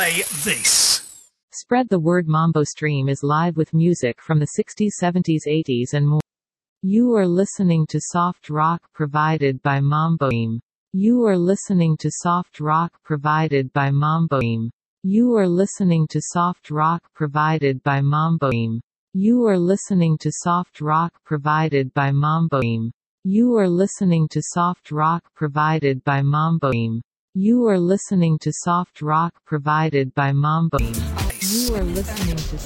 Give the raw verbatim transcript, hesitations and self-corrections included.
play this. Spread the word. Mambo Stream is live with music from the sixties, seventies, eighties and more. You are listening to soft rock provided by Mambo Stream. You are listening to soft rock provided by Mambo Stream. You are listening to soft rock provided by Mambo Stream. You are listening to soft rock provided by Mambo Stream. You are listening to soft rock provided by Mambo Stream. You are listening to soft rock provided by Mambo Stream. You are listening to